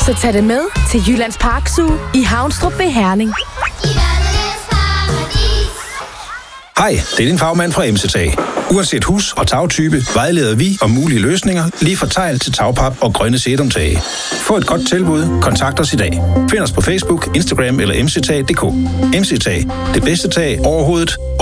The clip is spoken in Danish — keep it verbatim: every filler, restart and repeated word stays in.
Så tag det med til Jyllands Park Zoo i Havnstrup ved Herning. Hej, det er din fagmand fra M C T A. Uanset hus- og tagtype, vejleder vi om mulige løsninger, lige fra tegl til tagpap og grønne sedumtage. Få et godt tilbud, kontakt os i dag. Find os på Facebook, Instagram eller m c t punktum d k. M C T A, det bedste tag over hovedet